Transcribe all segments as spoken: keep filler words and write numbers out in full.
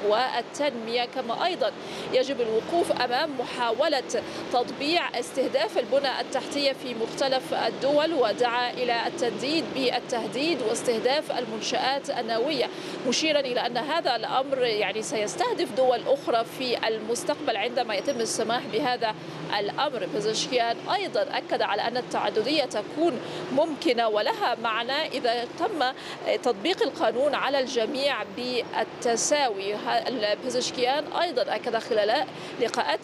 والتنمية، كما أيضا يجب الوقوف أمام محاولة تطبيع استهداف البنى التحتية في مختلف الدول، ودعا إلى التنديد بالتهديد واستهداف المنشآت النووية، مشيرا إلى أن هذا الأمر يعني سيستهدف دول أخرى في المستقبل عندما يتم السماح بهذا الأمر. بيزشكيان أيضا أكد على أن التعددية تكون ممكنة ولها معنى إذا تم تطبيق القانون على الجميع بالتساوي. بيزشكيان أيضا أكد خلال لقاءات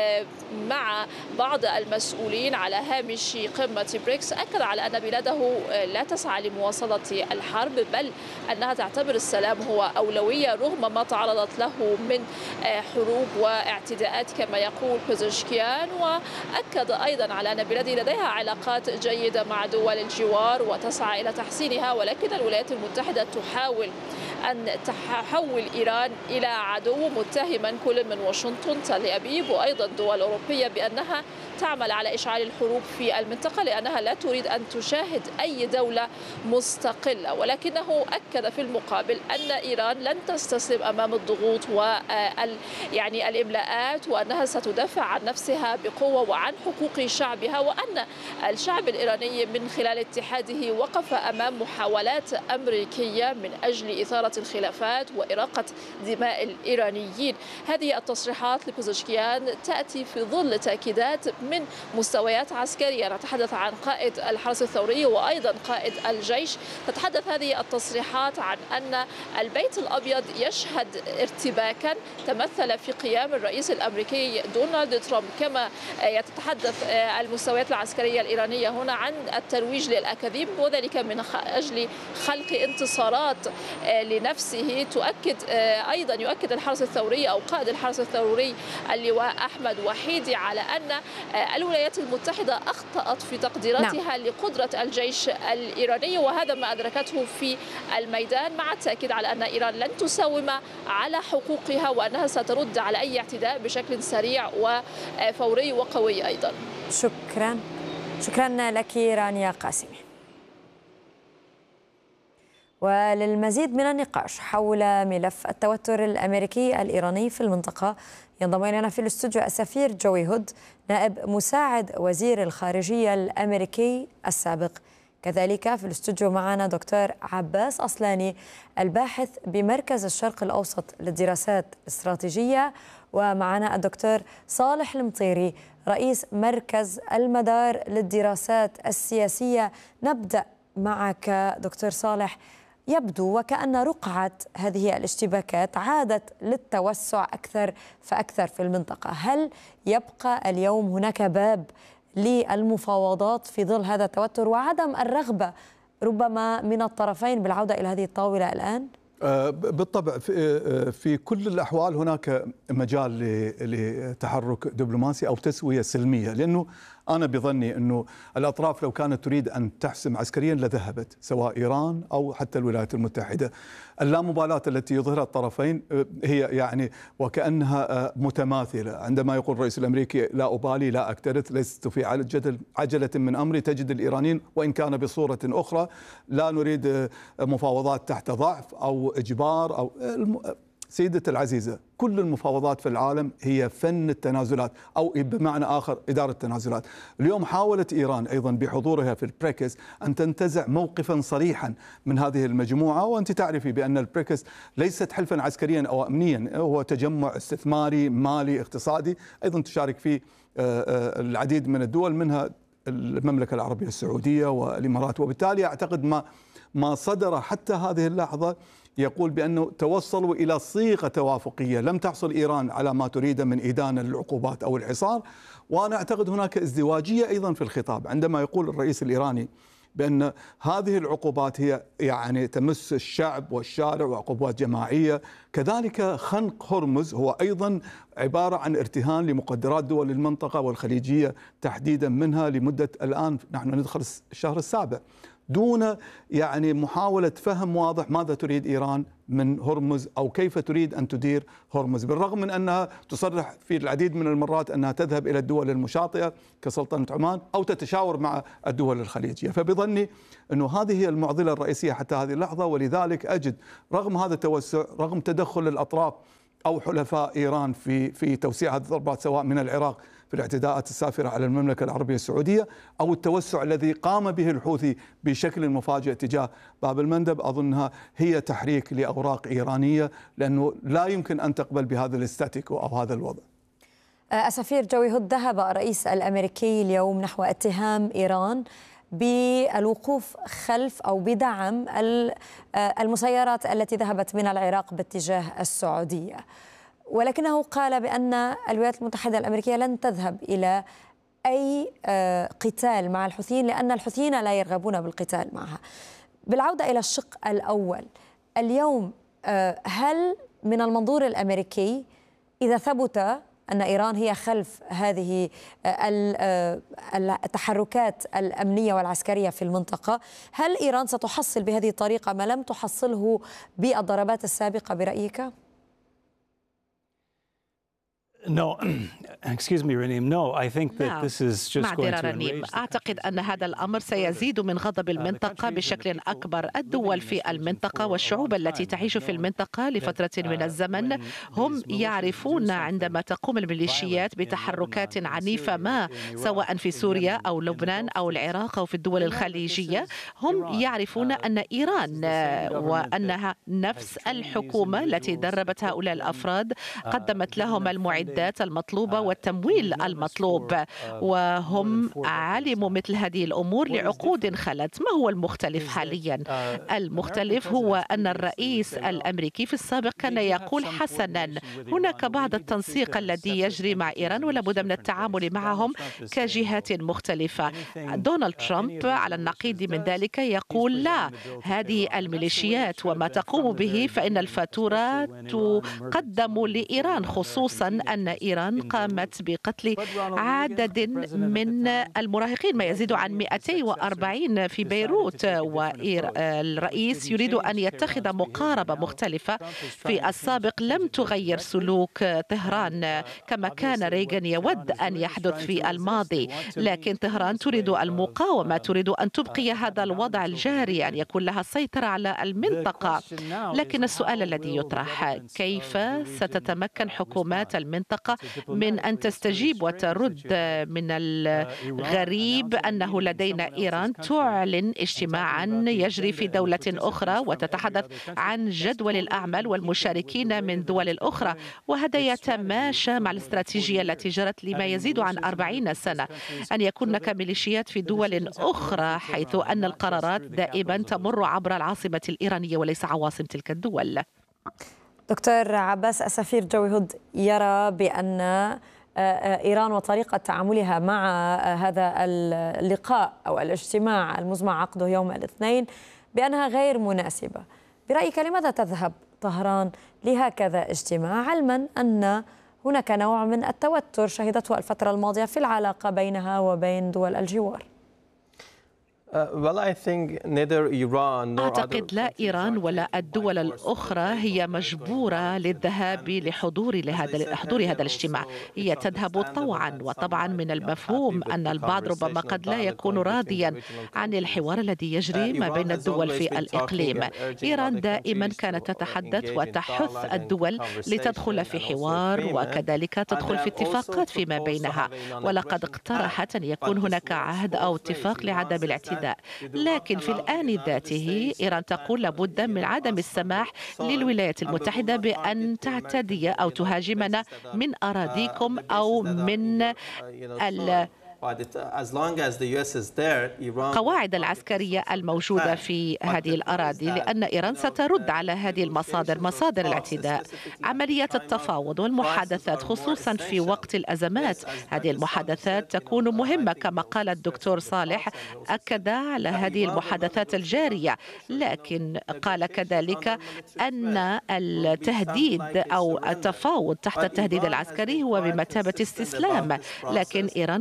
مع بعض المسؤولين على هامش قمة بريكس، أكد على أن بلاده لا تسعى لمواصلة الحرب، بل أنها تعتبر السلام هو أولوية رغم ما تعرضت له من حروب واعتداءات كما يقول بيزشكيان. وأكد أيضا على أن بلاده لديها علاقات جيدة مع دول الجوار وتسعى إلى تحسينها، ولكن الولايات المتحدة تحاول أن تحول إيران إلى عدو، متهما كل من واشنطن تل أبيب وأيضا دول أوروبية بأنها تعمل على إشعال الحروب في المنطقة، لأنها لا تريد أن تشاهد أي دولة مستقلة. ولكنه أكد في المقابل أن إيران لن تستسلم أمام الضغوط وال يعني الإملاءات، وأنها ستدافع عن نفسها بقوة وعن حقوق شعبها، وأن الشعب الإيراني من خلال اتحاده وقف أمام محاولات أمريكية من أجل إثارة الخلافات وإراقة دماء الإيرانيين. هذه التصريحات لبيزشكيان تأتي في ظل تأكيدات من مستويات عسكرية، نتحدث عن قائد الحرس الثوري وأيضا قائد الجيش. تتحدث هذه التصريحات عن أن البيت الأبيض يشهد ارتباكا تمثل في قيام الرئيس الأمريكي دونالد ترامب، كما يتحدث المستويات العسكرية الإيرانية هنا عن الترويج للأكاذيب، وذلك من أجل خلق انتصارات لنفسه. تؤكد أيضا يؤكد الحرس الثوري أو قائد الحرس الثوري اللواء أحمد وحيدي على أن الولايات المتحدة أخطأت في تقديراتها نعم. لقدرة الجيش الإيراني، وهذا ما أدركته في الميدان، مع التأكيد على أن إيران لن تساوم على حقوقها وأنها سترد على أي اعتداء بشكل سريع وفوري وقوي أيضا. شكرا شكرا لك رانيا قاسمي. وللمزيد من النقاش حول ملف التوتر الأمريكي الإيراني في المنطقة ينضم إلينا في الاستوديو السفير جوي هود، نائب مساعد وزير الخارجية الأمريكي السابق. كذلك في الاستوديو معنا دكتور عباس أصلاني، الباحث بمركز الشرق الأوسط للدراسات الاستراتيجية، ومعنا الدكتور صالح المطيري رئيس مركز المدار للدراسات السياسية. نبدأ معك دكتور صالح. يبدو وكأن رقعة هذه الاشتباكات عادت للتوسع أكثر فأكثر في المنطقة. هل يبقى اليوم هناك باب للمفاوضات في ظل هذا التوتر وعدم الرغبة ربما من الطرفين بالعودة إلى هذه الطاولة الآن؟ بالطبع في كل الأحوال هناك مجال لتحرك دبلوماسي أو تسوية سلمية، لأنه أنا بظني أنه الأطراف لو كانت تريد أن تحسم عسكريا لذهبت، سواء إيران أو حتى الولايات المتحدة. اللامبالاة التي يظهرها الطرفين هي يعني وكأنها متماثلة، عندما يقول الرئيس الأمريكي لا أبالي لا أكترث لست في عجلة عجلة من أمري، تجد الإيرانيين وإن كان بصورة أخرى لا نريد مفاوضات تحت ضعف أو إجبار أو سيدة العزيزة، كل المفاوضات في العالم هي فن التنازلات أو بمعنى آخر إدارة التنازلات. اليوم حاولت إيران أيضا بحضورها في البريكس أن تنتزع موقفا صريحا من هذه المجموعة، وأنت تعرفي بأن البريكس ليست حلفا عسكريا أو أمنيا، هو تجمع استثماري مالي اقتصادي، أيضا تشارك فيه العديد من الدول منها المملكة العربية السعودية والإمارات. وبالتالي أعتقد ما ما صدر حتى هذه اللحظة يقول بأنه توصلوا إلى صيغة توافقية لم تحصل إيران على ما تريد من إدانة العقوبات أو الحصار. وأنا أعتقد هناك ازدواجية أيضا في الخطاب عندما يقول الرئيس الإيراني بأن هذه العقوبات هي يعني تمس الشعب والشارع وعقوبات جماعية. كذلك خنق هرمز هو أيضا عبارة عن ارتهان لمقدرات دول المنطقة والخليجية تحديدا منها لمدة الآن نحن ندخل الشهر السابع دون يعني محاولة فهم واضح ماذا تريد إيران من هرمز أو كيف تريد أن تدير هرمز، بالرغم من أنها تصرح في العديد من المرات أنها تذهب إلى الدول المشاطئة كسلطنة عمان أو تتشاور مع الدول الخليجية. فبظني أنه هذه هي المعضلة الرئيسية حتى هذه اللحظة، ولذلك أجد رغم هذا التوسع، رغم تدخل الأطراف أو حلفاء إيران في في توسيع هذه الضربات، سواء من العراق في الاعتداءات السافرة على المملكة العربية السعودية أو التوسع الذي قام به الحوثي بشكل مفاجئ تجاه باب المندب، أظنها هي تحريك لأوراق إيرانية، لأنه لا يمكن أن تقبل بهذا الاستاتيكو أو هذا الوضع. السفير جوي هود، ذهب الرئيس الأمريكي اليوم نحو اتهام إيران بالوقوف خلف أو بدعم المسيرات التي ذهبت من العراق باتجاه السعودية، ولكنه قال بأن الولايات المتحدة الأمريكية لن تذهب إلى أي قتال مع الحوثيين لأن الحوثيين لا يرغبون بالقتال معها. بالعودة إلى الشق الأول اليوم، هل من المنظور الأمريكي إذا ثبت أن إيران هي خلف هذه التحركات الأمنية والعسكرية في المنطقة، هل إيران ستحصل بهذه الطريقة ما لم تحصله بالضربات السابقة برأيك؟ No, excuse me, Raneem. No, I think that this is just going to enrage. أعتقد أن هذا الأمر سيزيد من غضب المنطقة بشكل أكبر. الدول في المنطقة والشعوب التي تعيش في المنطقة لفترة من الزمن هم يعرفون عندما تقوم الميليشيات بتحركات عنيفة ما، سواء في سوريا أو لبنان أو العراق أو في الدول الخليجية، هم يعرفون أن إيران وأنها نفس الحكومة التي دربت هؤلاء الأفراد قدمت لهم المعدات المطلوبة والتمويل المطلوب، وهم علموا مثل هذه الأمور لعقود خلت. ما هو المختلف حاليا؟ المختلف هو أن الرئيس الأمريكي في السابق كان يقول حسنا هناك بعض التنسيق الذي يجري مع إيران ولا بد من التعامل معهم كجهات مختلفة. دونالد ترامب على النقيض من ذلك يقول لا، هذه الميليشيات وما تقوم به فإن الفاتورة تقدم لإيران، خصوصا أن إيران قامت بقتل عدد من المراهقين ما يزيد عن مئتين وأربعين في بيروت، والرئيس يريد أن يتخذ مقاربة مختلفة. في السابق لم تغير سلوك طهران كما كان ريغان يود أن يحدث في الماضي، لكن طهران تريد المقاومة، تريد أن تبقي هذا الوضع الجاري، أن يكون لها السيطرة على المنطقة. لكن السؤال الذي يطرح كيف ستتمكن حكومات المنطقة من أن تستجيب وترد؟ من الغريب أنه لدينا إيران تعلن اجتماعا يجري في دولة أخرى وتتحدث عن جدول الأعمال والمشاركين من دول أخرى، وهذا يتماشى مع الاستراتيجية التي جرت لما يزيد عن أربعين سنة، أن يكون هناك ميليشيات في دول أخرى، حيث أن القرارات دائما تمر عبر العاصمة الإيرانية وليس عواصم تلك الدول. دكتور عباس، السفير جوي هود يرى بأن إيران وطريقة تعاملها مع هذا اللقاء أو الاجتماع المزمع عقده يوم الاثنين بأنها غير مناسبة. برأيك لماذا تذهب طهران لهكذا اجتماع، علما أن هناك نوع من التوتر شهدته الفترة الماضية في العلاقة بينها وبين دول الجوار؟ أعتقد لا إيران ولا الدول الأخرى هي مجبورة للذهاب لحضور لهذا حضور هذا الاجتماع، هي تذهب طوعا. وطبعا من المفهوم أن البعض ربما قد لا يكون راضيا عن الحوار الذي يجري ما بين الدول في الإقليم. إيران دائما كانت تتحدث وتحث الدول لتدخل في حوار وكذلك تدخل في اتفاقات فيما بينها، ولقد اقترحت أن يكون هناك عهد أو اتفاق لعدم الاعتداء. لكن في الآن ذاته إيران تقول لابد من عدم السماح للولايات المتحدة بأن تعتدي أو تهاجمنا من أراضيكم أو من ال قواعد العسكرية الموجودة في هذه الأراضي، لأن إيران سترد على هذه المصادر، مصادر الاعتداء. عملية التفاوض والمحادثات خصوصا في وقت الأزمات، هذه المحادثات تكون مهمة كما قال الدكتور صالح، أكد على هذه المحادثات الجارية، لكن قال كذلك أن التهديد أو التفاوض تحت التهديد العسكري هو بمثابة استسلام. لكن إيران كانت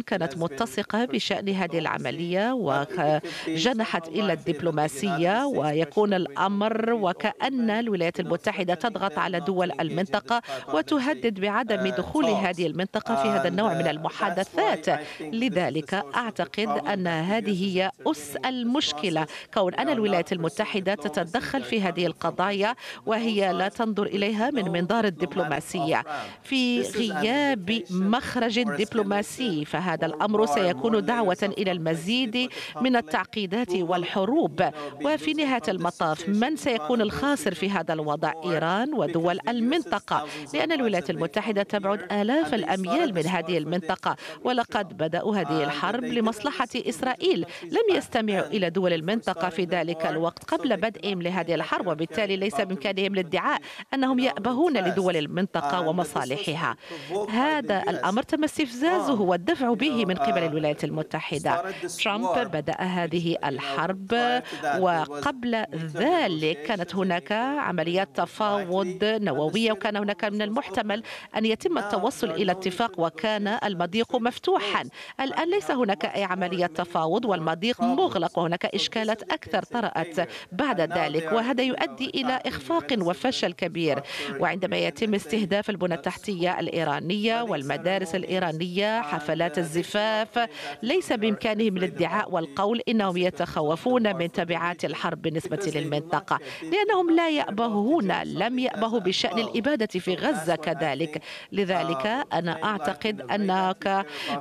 متسقة بشأن هذه العملية وجنحت إلى الدبلوماسية، ويكون الأمر وكأن الولايات المتحدة تضغط على دول المنطقة وتهدد بعدم دخول هذه المنطقة في هذا النوع من المحادثات. لذلك أعتقد أن هذه هي أس المشكلة، كون أن الولايات المتحدة تتدخل في هذه القضايا وهي لا تنظر إليها من منظار الدبلوماسية في غياب مخرج دبلوماسي، فهذا الأمر سيكون دعوة إلى المزيد من التعقيدات والحروب. وفي نهاية المطاف من سيكون الخاسر في هذا الوضع؟ إيران ودول المنطقة، لأن الولايات المتحدة تبعد آلاف الأميال من هذه المنطقة، ولقد بدأوا هذه الحرب لمصلحة إسرائيل. لم يستمعوا إلى دول المنطقة في ذلك الوقت قبل بدءهم لهذه الحرب، وبالتالي ليس بإمكانهم الادعاء أنهم يأبهون لدول المنطقة ومصالحها. هذا الأمر تم استفزازه والدفع به من قبل الولايات المتحدة. ترامب بدأ هذه الحرب، وقبل ذلك كانت هناك عمليات تفاوض نووية، وكان هناك من المحتمل أن يتم التوصل إلى اتفاق، وكان المضيق مفتوحا. الآن ليس هناك أي عملية تفاوض والمضيق مغلق، وهناك إشكالات أكثر طرأت بعد ذلك، وهذا يؤدي إلى إخفاق وفشل كبير. وعندما يتم استهداف البنى التحتية الإيرانية والمدارس الإيرانية، حفلات الزفاف، ليس بإمكانهم الادعاء والقول إنهم يتخوفون من تبعات الحرب بالنسبة للمنطقة، لأنهم لا يأبهون، لم يأبهوا بشأن الإبادة في غزة كذلك. لذلك أنا أعتقد أنك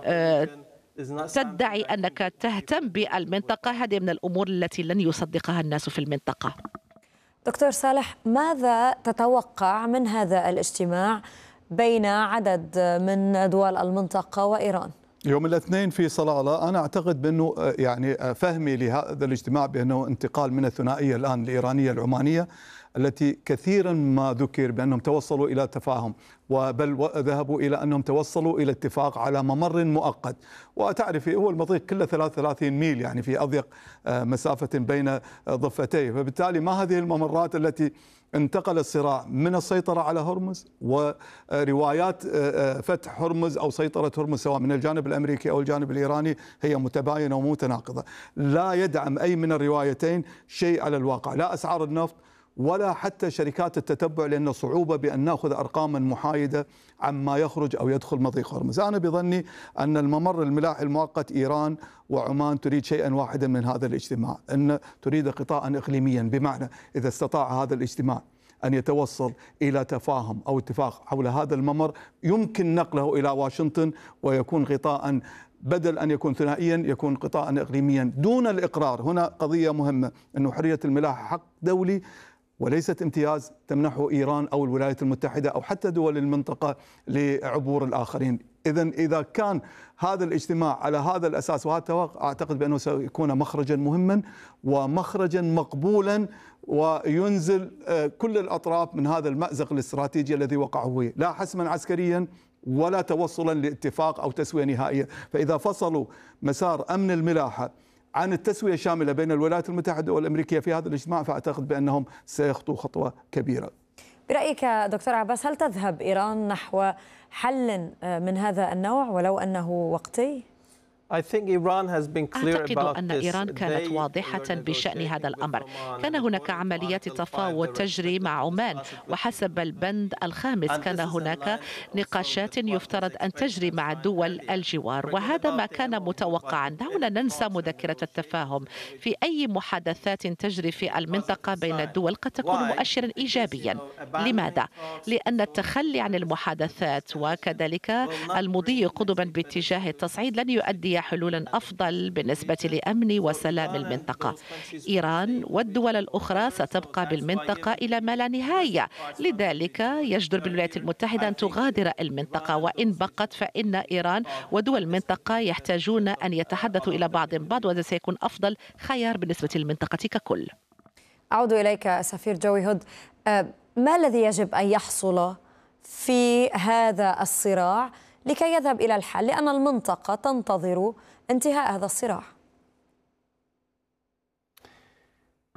تدعي أنك تهتم بالمنطقة، هذه من الأمور التي لن يصدقها الناس في المنطقة. دكتور صالح، ماذا تتوقع من هذا الاجتماع بين عدد من دول المنطقة وإيران؟ يوم الاثنين في صلالة. أنا أعتقد بأنه يعني فهمي لهذا الاجتماع بأنه انتقال من الثنائية الآن الإيرانية العمانية التي كثيرا ما ذكر بأنهم توصلوا إلى تفاهم، وبل ذهبوا إلى أنهم توصلوا إلى اتفاق على ممر مؤقت. وتعرفي هو المضيق كله ثلاثة وثلاثين ميل، يعني في أضيق مسافة بين ضفتيه، فبالتالي ما هذه الممرات التي انتقل الصراع من السيطرة على هرمز وروايات فتح هرمز أو سيطرة هرمز سواء من الجانب الأمريكي أو الجانب الإيراني هي متباينة ومتناقضة. لا يدعم أي من الروايتين شيء على الواقع، لا أسعار النفط ولا حتى شركات التتبع، لأن صعوبة بأن نأخذ أرقاما محايدة عما يخرج أو يدخل مضيق هرمز. أنا بظني أن الممر الملاحي المؤقت إيران وعمان تريد شيئا واحدا من هذا الاجتماع، أن تريد غطاء إقليميا، بمعنى إذا استطاع هذا الاجتماع أن يتوصل إلى تفاهم أو اتفاق حول هذا الممر يمكن نقله إلى واشنطن ويكون غطاء، بدل أن يكون ثنائيا يكون قطاعا إقليميا دون الإقرار. هنا قضية مهمة، أنه حرية الملاحة حق دولي وليست امتياز تمنحه إيران أو الولايات المتحدة أو حتى دول المنطقة لعبور الآخرين. إذا إذا كان هذا الاجتماع على هذا الأساس وهذا، أعتقد بأنه سيكون مخرجا مهما ومخرجا مقبولا، وينزل كل الأطراف من هذا المأزق الاستراتيجي الذي وقعوا فيه، لا حسما عسكريا ولا توصلا لاتفاق أو تسوية نهائية. فإذا فصلوا مسار أمن الملاحة عن التسوية الشاملة بين الولايات المتحدة والأمريكية في هذا الاجتماع، فأعتقد بأنهم سيخطوا خطوة كبيرة. برأيك دكتور عباس، هل تذهب إيران نحو حل من هذا النوع ولو أنه وقتي؟ أعتقد أن إيران كانت واضحة بشأن هذا الأمر. كان هناك عمليات تفاوض تجري مع عمان، وحسب البند الخامس كان هناك نقاشات يفترض أن تجري مع دول الجوار، وهذا ما كان متوقعا. دعونا ننسى مذكرة التفاهم. في أي محادثات تجري في المنطقة بين الدول قد تكون مؤشرا إيجابيا. لماذا؟ لأن التخلي عن المحادثات وكذلك المضي قدما باتجاه التصعيد لن يؤدي حلولا أفضل بالنسبة لأمن وسلام المنطقة. إيران والدول الأخرى ستبقى بالمنطقة إلى ما لا نهاية، لذلك يجدر بالولايات المتحدة أن تغادر المنطقة، وإن بقت فإن إيران ودول المنطقة يحتاجون أن يتحدثوا إلى بعض بعض، وهذا سيكون أفضل خيار بالنسبة للمنطقة ككل. أعود إليك سفير جوي هود، ما الذي يجب أن يحصل في هذا الصراع لكي يذهب إلى الحل، لأن المنطقة تنتظر انتهاء هذا الصراع؟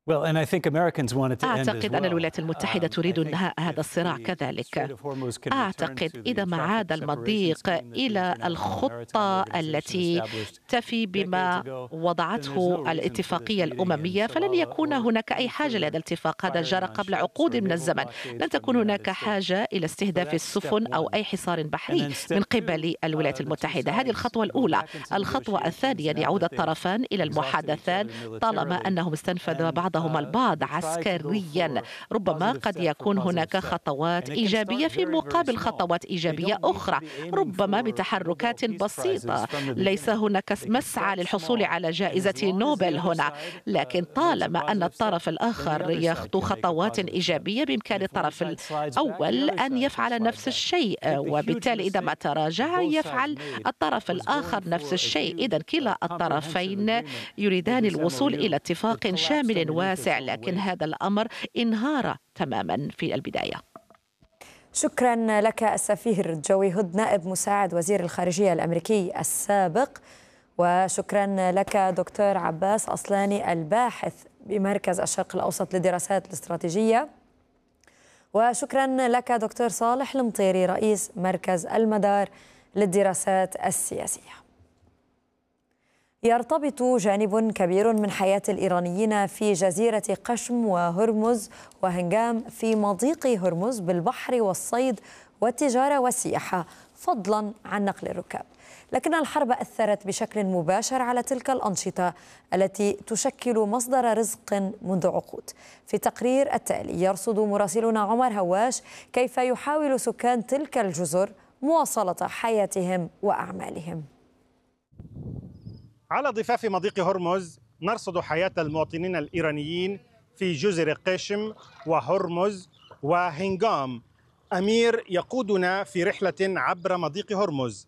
أعتقد أن الولايات المتحدة تريد انهاء هذا الصراع كذلك. أعتقد إذا ما عاد المضيق إلى الخطة التي تفي بما وضعته الاتفاقية الأممية فلن يكون هناك أي حاجة لهذا الاتفاق. هذا جرى قبل عقود من الزمن. لن تكون هناك حاجة إلى استهداف السفن أو أي حصار بحري من قبل الولايات المتحدة. هذه الخطوة الأولى. الخطوة الثانية أن يعود الطرفان إلى المحادثات طالما أنهم استنفذوا بعضهما البعض عسكريا. ربما قد يكون هناك خطوات إيجابية في مقابل خطوات إيجابية أخرى، ربما بتحركات بسيطة. ليس هناك مسعى للحصول على جائزة نوبل هنا، لكن طالما أن الطرف الآخر يخطو خطوات إيجابية بإمكان الطرف الأول أن يفعل نفس الشيء، وبالتالي إذا ما تراجع يفعل الطرف الآخر نفس الشيء. إذا كلا الطرفين يريدان الوصول إلى اتفاق شامل واسع، لكن هذا الأمر انهار تماما في البداية. شكرا لك السفير جوي هود نائب مساعد وزير الخارجية الأمريكي السابق، وشكرا لك دكتور عباس أصلاني الباحث بمركز الشرق الأوسط للدراسات الاستراتيجية، وشكرا لك دكتور صالح المطيري رئيس مركز المدار للدراسات السياسية. يرتبط جانب كبير من حياة الإيرانيين في جزيرة قشم وهرمز وهنغام في مضيق هرمز بالبحر والصيد والتجارة والسياحة فضلا عن نقل الركاب، لكن الحرب أثرت بشكل مباشر على تلك الأنشطة التي تشكل مصدر رزق منذ عقود. في التقرير التالي يرصد مراسلنا عمر هواش كيف يحاول سكان تلك الجزر مواصلة حياتهم وأعمالهم. على ضفاف مضيق هرمز نرصد حياة المواطنين الإيرانيين في جزر قشم وهرمز وهنغام. أمير يقودنا في رحلة عبر مضيق هرمز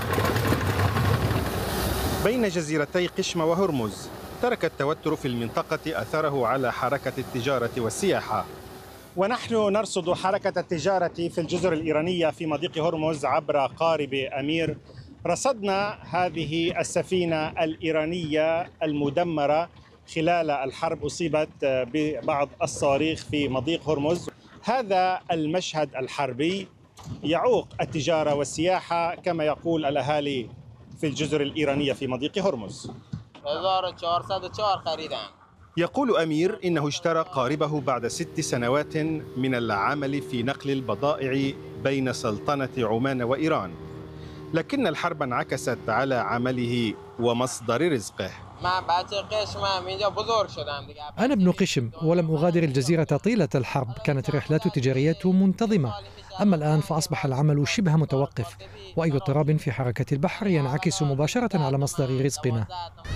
بين جزيرتي قشم وهرمز. ترك التوتر في المنطقة أثره على حركة التجارة والسياحة، ونحن نرصد حركة التجارة في الجزر الإيرانية في مضيق هرمز عبر قارب أمير. رصدنا هذه السفينة الإيرانية المدمرة خلال الحرب، أصيبت ببعض الصواريخ في مضيق هرمز. هذا المشهد الحربي يعوق التجارة والسياحة كما يقول الأهالي في الجزر الإيرانية في مضيق هرمز. يقول أمير إنه اشترى قاربه بعد ست سنوات من العمل في نقل البضائع بين سلطنة عمان وإيران، لكن الحرب انعكست على عمله ومصدر رزقه. أنا ابن قشم ولم أغادر الجزيرة طيلة الحرب، كانت الرحلات التجارية منتظمة، أما الآن فأصبح العمل شبه متوقف، وأي اضطراب في حركة البحر ينعكس مباشرة على مصدر رزقنا.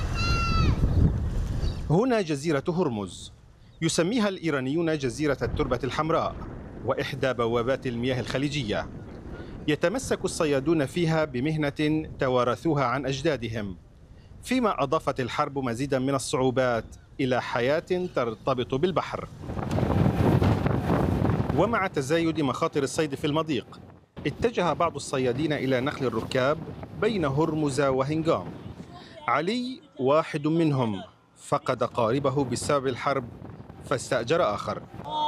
هنا جزيرة هرمز، يسميها الإيرانيون جزيرة التربة الحمراء وإحدى بوابات المياه الخليجية. يتمسك الصيادون فيها بمهنة توارثوها عن أجدادهم، فيما أضافت الحرب مزيدا من الصعوبات إلى حياة ترتبط بالبحر. ومع تزايد مخاطر الصيد في المضيق، اتجه بعض الصيادين إلى نقل الركاب بين هرمز وهنغام. علي واحد منهم، فقد قاربه بسبب الحرب فاستأجر آخر.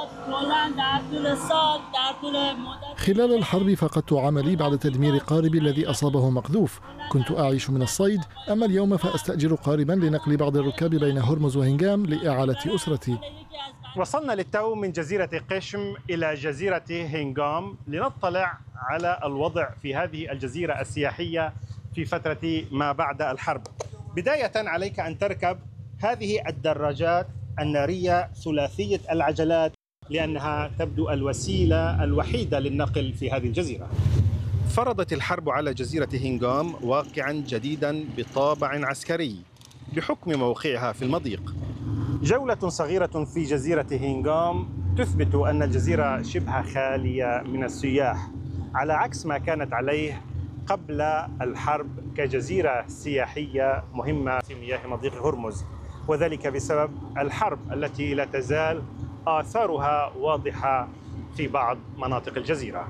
خلال الحرب فقدت عملي بعد تدمير قاربي الذي أصابه مقذوف. كنت أعيش من الصيد، أما اليوم فأستأجر قاربا لنقل بعض الركاب بين هرمز وهنغام لإعالة أسرتي. وصلنا للتو من جزيرة قشم إلى جزيرة هنغام لنطلع على الوضع في هذه الجزيرة السياحية في فترة ما بعد الحرب. بداية عليك أن تركب هذه الدراجات النارية ثلاثية العجلات لأنها تبدو الوسيلة الوحيدة للنقل في هذه الجزيرة. فرضت الحرب على جزيرة هنغام واقعا جديدا بطابع عسكري بحكم موقعها في المضيق. جولة صغيرة في جزيرة هنغام تثبت أن الجزيرة شبه خالية من السياح، على عكس ما كانت عليه قبل الحرب كجزيرة سياحية مهمة في مياه مضيق هرمز، وذلك بسبب الحرب التي لا تزال آثارها واضحة في بعض مناطق الجزيرة.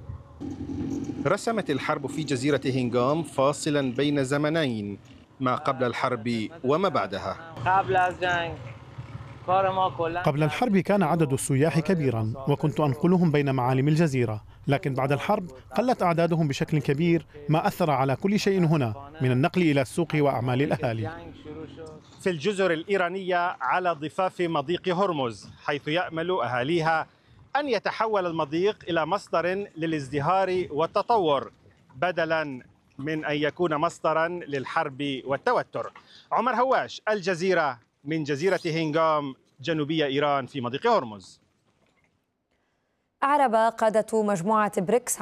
رسمت الحرب في جزيرة هنغام فاصلا بين زمنين، ما قبل الحرب وما بعدها. قبل از جنگ قبل الحرب كان عدد السياح كبيرا وكنت أنقلهم بين معالم الجزيرة، لكن بعد الحرب قلت أعدادهم بشكل كبير، ما أثر على كل شيء هنا من النقل إلى السوق وأعمال الأهالي. في الجزر الإيرانية على ضفاف مضيق هرمز، حيث يأمل أهاليها أن يتحول المضيق إلى مصدر للازدهار والتطور بدلا من أن يكون مصدرا للحرب والتوتر. عمر هواش، الجزيرة، من جزيرة هينغام جنوبية إيران في مضيق هرمز. أعرب قادة مجموعة بريكس